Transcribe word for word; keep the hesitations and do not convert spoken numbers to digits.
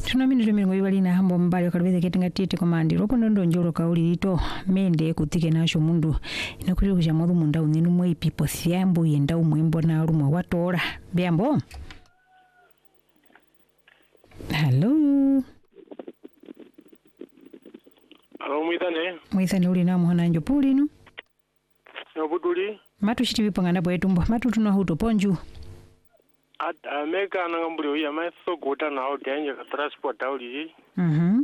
Tuna minute mirongo ibali na hambo mbali wakalubeze ketenga tete komandi ropo ndondo njoro kauli lito mende kutike nasho mundu inakuri kuja mwadu munda uninu mwe ipipo siambu yenda umwembo na rumwa watora biambo. Hello. Alo mwithane. Mwithane uli na muhona njo puli no. No buduli. Matu shiti bipanga na bwetumbo matu tunahuto ponju. At America na ngambuli ya maso gota na audience ka transport auli. Mhm.